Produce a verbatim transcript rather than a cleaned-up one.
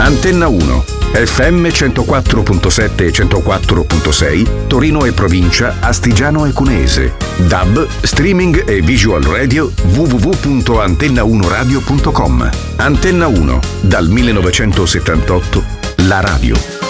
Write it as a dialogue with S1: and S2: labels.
S1: Antenna uno, F M centoquattro virgola sette e centoquattro virgola sei, Torino e provincia, Astigiano e Cuneese. D A B, streaming e visual radio, w w w punto antenna uno radio punto com. Antenna uno, dal millenovecentosettantotto, la radio.